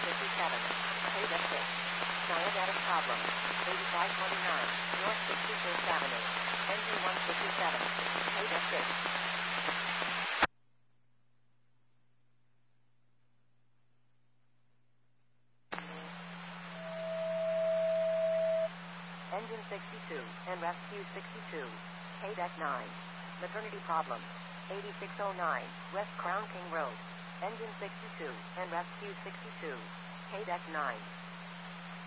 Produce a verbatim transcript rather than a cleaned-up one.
fifty-seven. K-Deck six. Diabetic problem. eighty-five twenty-nine. North sixty-fifth Avenue. Engine one fifty-seven. K-Deck six. Engine sixty-two, and rescue sixty-two. K-Deck nine. Maternity problem. eighty-six oh nine, West Crown King Road. Engine sixty-two, and rescue sixty-two. K-Deck nine.